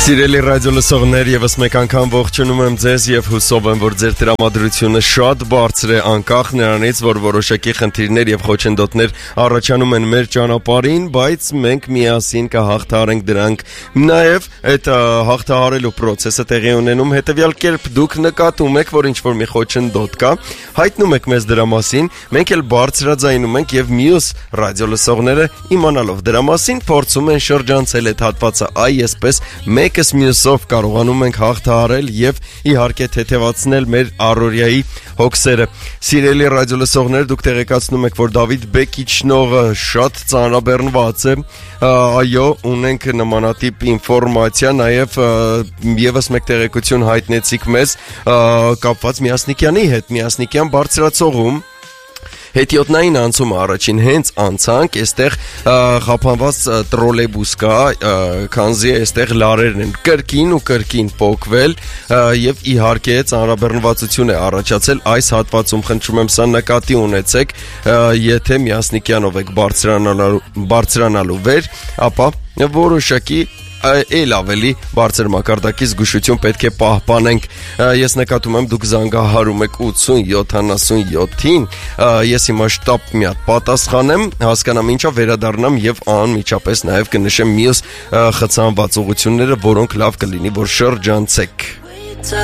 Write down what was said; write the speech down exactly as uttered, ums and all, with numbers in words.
Սիրելի ռադիո լսողներ, եւս մեկ անգամ ողջունում եմ ձեզ եւ հուսով եմ, որ ձեր տրամադրությունը շատ բարձր է, անկախ նրանից, որ որոշակի խնդիրներ եւ խոչընդոտներ առաջանում են մեր ճանապարհին, բայց մենք միասին կհաղթահարենք դրանք։ Նաեւ այդ հաղթահարելու process-ը տեղի ունենում հետեւյալ կերպ՝ դուք նկատում եք, որ ինչ-որ մի խոչընդոտ կա, հայտնում եք մեզ դրա մասին, մենք էլ բարձրաձայնում ենք եւ մյուս ռադիո լսողները իմանալով դրա մասին փորձում են շրջանցել այդ հատվածը, այ այսպես մեկս մյուսով կարողանում ենք հաղթահարել եւ իհարկե թեթևացնել մեր առօրյայի հոգսերը։ Սիրելի ռադիո լսողներ, դուք տեղեկացնում եք, որ Դավիթ Բեկիչնողը շատ ծանրաբեռնված է։ Այո, ունենք նմանատիպ ինֆորմացիա, նաեւ եւս մեկ տեղեկություն հայտնեցիք մեզ կապված Միասնիկյանի հետ, Միասնիկյան բարձրացողում հետիոտնային անցումը առաջին հենց անցանք, այստեղ խափանված տրոլեյբուս կա, քանզի այստեղ լարերն են կրկին ու կրկին պոկվել եւ իհարկե ծանրաբեռնվածություն է առաջացել այս հատվածում, խնդրում եմ սա նկատի ունեցեք, եթե Միասնիկյանով եք բարձրանալու բարձրանալու վեր, ապա որոշակի էլ ավելի բարձր մակարդակի զգուշություն պետք է պահպանենք։ Ես նկատում եմ դուք զանգահարում եք ութսուն յոթանասունյոթին, ես հիմա շտապ մի հատ պատասխանեմ, հասկանամ ինչա վերադառնամ եւ անմիջապես նաեւ կնշեմ մյուս խցանված ուղությունները, որոնք լավ կլինի որ շրջանցեք։